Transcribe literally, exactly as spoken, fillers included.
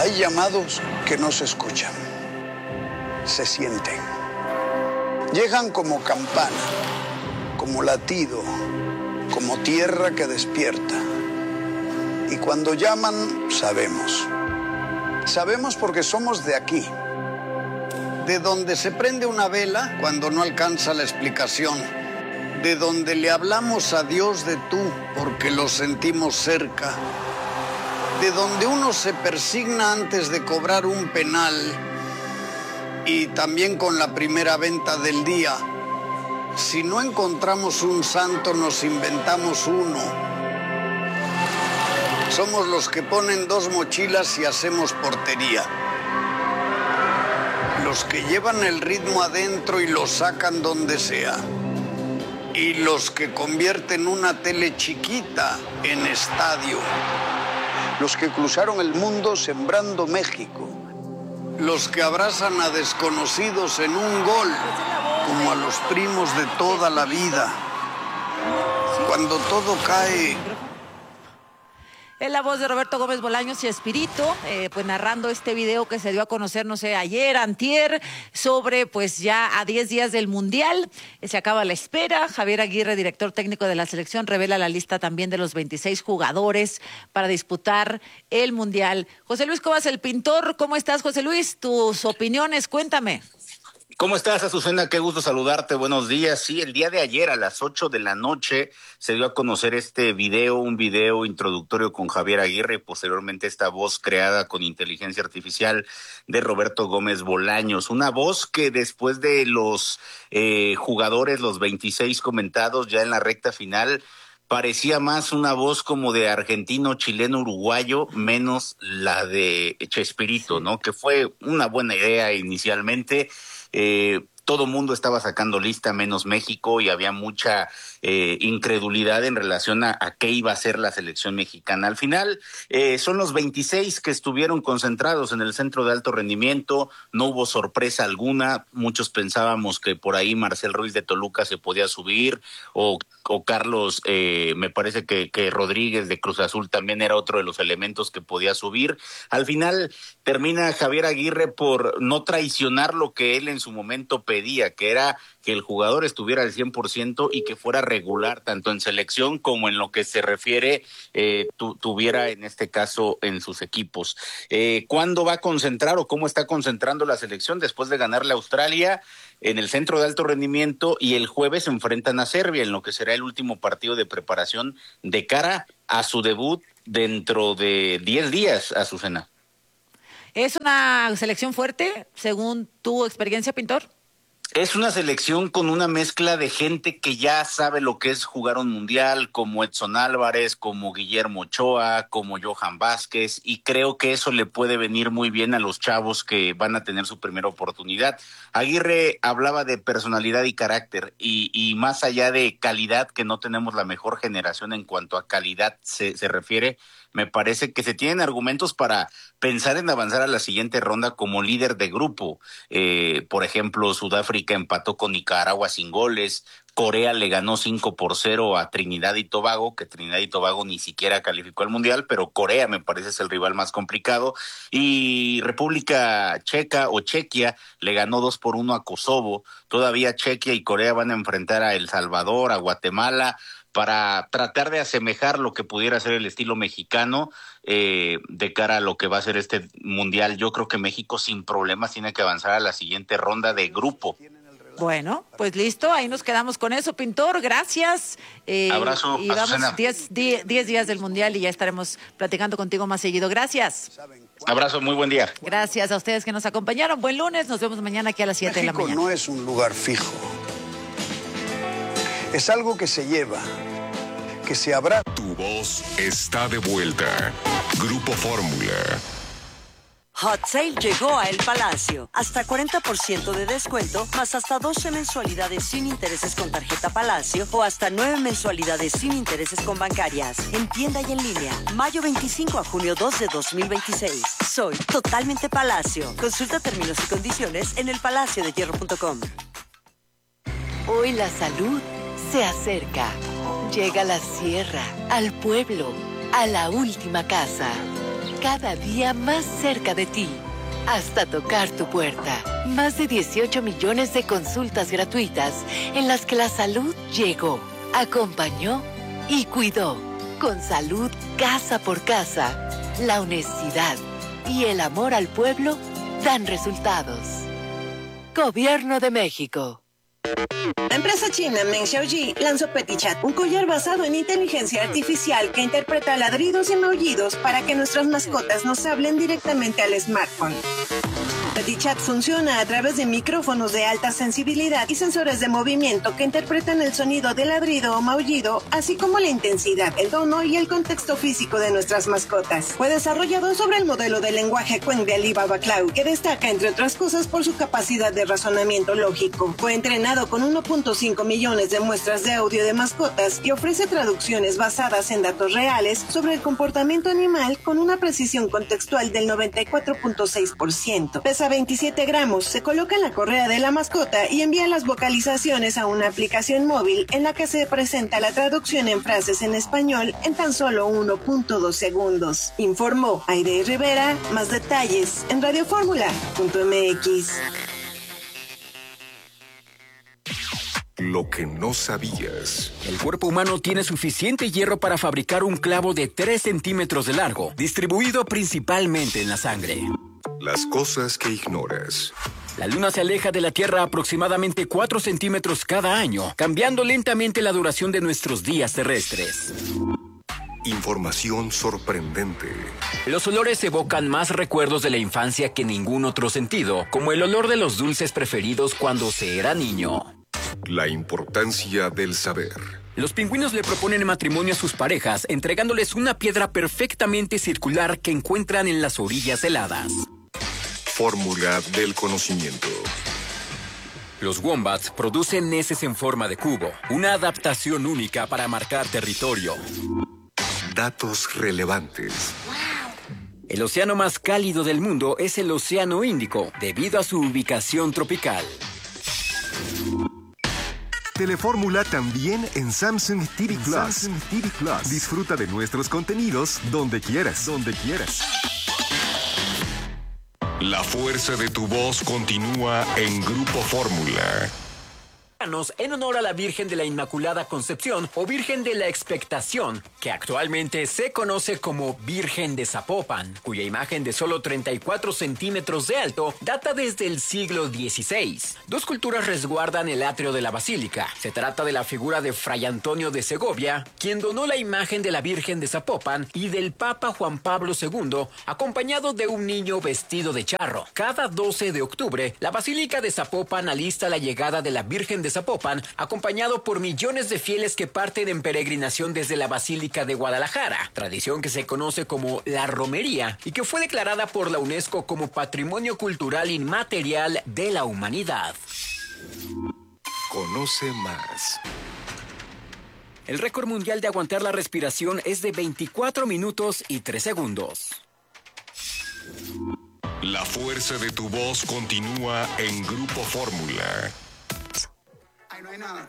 Hay llamados que no se escuchan, se sienten. Llegan como campana, como latido, como tierra que despierta. Y cuando llaman, sabemos. Sabemos porque somos de aquí. De donde se prende una vela cuando no alcanza la explicación. De donde le hablamos a Dios de tú porque lo sentimos cerca. De donde uno se persigna antes de cobrar un penal y también con la primera venta del día. Si no encontramos un santo, nos inventamos uno. Somos los que ponen dos mochilas y hacemos portería. Los que llevan el ritmo adentro y lo sacan donde sea. Y los que convierten una tele chiquita en estadio. Los que cruzaron el mundo sembrando México. Los que abrazan a desconocidos en un gol, como a los primos de toda la vida. Cuando todo cae... Es la voz de Roberto Gómez Bolaños y Espirito, eh, pues narrando este video que se dio a conocer, no sé, ayer, antier, sobre pues ya a diez días del Mundial. Eh, se acaba la espera. Javier Aguirre, director técnico de la selección, revela la lista también de los veintiséis jugadores para disputar el Mundial. José Luis Cobas, el pintor, ¿cómo estás, José Luis? Tus opiniones, cuéntame. ¿Cómo estás, Azucena? Qué gusto saludarte. Buenos días. Sí, el día de ayer a las ocho de la noche se dio a conocer este video, un video introductorio con Javier Aguirre y posteriormente esta voz creada con inteligencia artificial de Roberto Gómez Bolaños. Una voz que después de los eh, jugadores, los veintiséis comentados ya en la recta final, parecía más una voz como de argentino, chileno, uruguayo, menos la de Chespirito, ¿no? Que fue una buena idea inicialmente. Eh, todo mundo estaba sacando lista, menos México, y había mucha eh, incredulidad en relación a, a qué iba a ser la selección mexicana. Al final, eh, son los veintiséis que estuvieron concentrados en el centro de alto rendimiento, no hubo sorpresa alguna, muchos pensábamos que por ahí Marcel Ruiz de Toluca se podía subir, o, o Carlos, eh, me parece que, que Rodríguez de Cruz Azul también era otro de los elementos que podía subir. Al final, termina Javier Aguirre por no traicionar lo que él en su momento pedía, que era que el jugador estuviera al cien por ciento y que fuera regular, tanto en selección como en lo que se refiere, eh, tu, tuviera en este caso en sus equipos. Eh, ¿Cuándo va a concentrar o cómo está concentrando la selección después de ganarle a Australia en el centro de alto rendimiento? Y el jueves se enfrentan a Serbia en lo que será el último partido de preparación de cara a su debut dentro de diez días, Azucena. ¿Es una selección fuerte, según tu experiencia, pintor? Es una selección con una mezcla de gente que ya sabe lo que es jugar un mundial, como Edson Álvarez, como Guillermo Ochoa, como Johan Vázquez, y creo que eso le puede venir muy bien a los chavos que van a tener su primera oportunidad. Aguirre hablaba de personalidad y carácter, y, y más allá de calidad, que no tenemos la mejor generación en cuanto a calidad se, se refiere, me parece que se tienen argumentos para pensar en avanzar a la siguiente ronda como líder de grupo. Eh, por ejemplo, Sudáfrica empató con Nicaragua sin goles, Corea le ganó cinco por cero a Trinidad y Tobago, que Trinidad y Tobago ni siquiera calificó al Mundial, pero Corea me parece es el rival más complicado, y República Checa o Chequia le ganó dos por uno a Kosovo. Todavía Chequia y Corea van a enfrentar a El Salvador, a Guatemala, para tratar de asemejar lo que pudiera ser el estilo mexicano eh, de cara a lo que va a ser este Mundial. Yo creo que México sin problemas tiene que avanzar a la siguiente ronda de grupo. Bueno, pues listo, ahí nos quedamos con eso, pintor, gracias. Eh, Abrazo, y vamos diez días del Mundial y ya estaremos platicando contigo más seguido. Gracias. Abrazo, muy buen día. Gracias a ustedes que nos acompañaron. Buen lunes, nos vemos mañana aquí a las siete de la mañana. México no es un lugar fijo. Es algo que se lleva, que se abraza. Tu voz está de vuelta. Grupo Fórmula. Hot Sale llegó a El Palacio. Hasta cuarenta por ciento de descuento, más hasta doce mensualidades sin intereses con tarjeta Palacio o hasta nueve mensualidades sin intereses con bancarias. En tienda y en línea. Mayo veinticinco a junio dos de dos mil veintiséis. Soy totalmente Palacio. Consulta términos y condiciones en el palacio de hierro punto com. Hoy la salud se acerca. Llega a la sierra, al pueblo, a la última casa. cada día más cerca de ti, hasta tocar tu puerta. Más de dieciocho millones de consultas gratuitas en las que la salud llegó, acompañó y cuidó. Con salud casa por casa, la honestidad y el amor al pueblo dan resultados. Gobierno de México. La empresa china Meng Xiaoji lanzó PetiChat, un collar basado en inteligencia artificial que interpreta ladridos y maullidos para que nuestras mascotas nos hablen directamente al smartphone. PetiChat funciona a través de micrófonos de alta sensibilidad y sensores de movimiento que interpretan el sonido de ladrido o maullido, así como la intensidad, el tono y el contexto físico de nuestras mascotas. Fue desarrollado sobre el modelo de lenguaje Qwen de Alibaba Cloud, que destaca, entre otras cosas, por su capacidad de razonamiento lógico. Fue entrenado con uno punto cinco millones de muestras de audio de mascotas y ofrece traducciones basadas en datos reales sobre el comportamiento animal con una precisión contextual del noventa y cuatro punto seis por ciento. Pesa veintisiete gramos, se coloca en la correa de la mascota y envía las vocalizaciones a una aplicación móvil en la que se presenta la traducción en frases en español en tan solo uno punto dos segundos. Informó Aire Rivera. Más detalles en radioformula punto m x. Lo que no sabías. El cuerpo humano tiene suficiente hierro para fabricar un clavo de tres centímetros de largo, distribuido principalmente en la sangre. Las cosas que ignoras. La Luna se aleja de la Tierra aproximadamente cuatro centímetros cada año, cambiando lentamente la duración de nuestros días terrestres. Información sorprendente. Los olores evocan más recuerdos de la infancia que ningún otro sentido, como el olor de los dulces preferidos cuando se era niño. La importancia del saber. Los pingüinos le proponen matrimonio a sus parejas, entregándoles una piedra perfectamente circular que encuentran en las orillas heladas. Fórmula del conocimiento. Los wombats producen heces en forma de cubo, una adaptación única para marcar territorio. Datos relevantes. El océano más cálido del mundo es el Océano Índico, debido a su ubicación tropical. Telefórmula también en Samsung T V Plus. Samsung T V Plus. Disfruta de nuestros contenidos donde quieras, donde quieras. La fuerza de tu voz continúa en Grupo Fórmula. En honor a la Virgen de la Inmaculada Concepción o Virgen de la Expectación, que actualmente se conoce como Virgen de Zapopan, cuya imagen de solo treinta y cuatro centímetros de alto data desde el siglo dieciséis. Dos culturas resguardan el atrio de la basílica. Se trata de la figura de Fray Antonio de Segovia, quien donó la imagen de la Virgen de Zapopan, y del Papa Juan Pablo segundo, acompañado de un niño vestido de charro. Cada doce de octubre, la Basílica de Zapopan alista la llegada de la Virgen de Zapopan, acompañado por millones de fieles que parten en peregrinación desde la Basílica de Guadalajara, tradición que se conoce como la romería y que fue declarada por la UNESCO como Patrimonio Cultural Inmaterial de la Humanidad. Conoce más. El récord mundial de aguantar la respiración es de veinticuatro minutos y tres segundos. La fuerza de tu voz continúa en Grupo Fórmula. Ay, no hay nada.